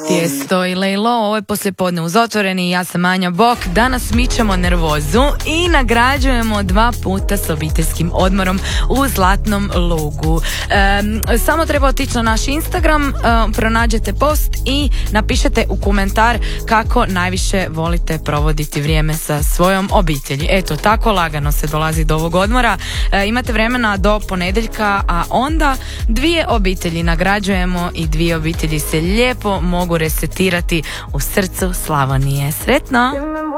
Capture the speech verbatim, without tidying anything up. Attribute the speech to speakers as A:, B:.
A: Tijesto i Lejlo, ovo je poslijepodne uz Otvoreni, ja sam Anja Bok. Danas mičemo nervozu i nagrađujemo dva puta s obiteljskim odmorom u Zlatnom lugu. E, samo treba otići na naš Instagram, e, pronađete post i napišete u komentar kako najviše volite provoditi vrijeme sa svojom obitelji. Eto, tako lagano se dolazi do ovog odmora. E, imate vremena do ponedjeljka, a onda dvije obitelji nagrađujemo i dvije obitelji se lijepo mogu resetirati u srcu Slavonije. Sretno!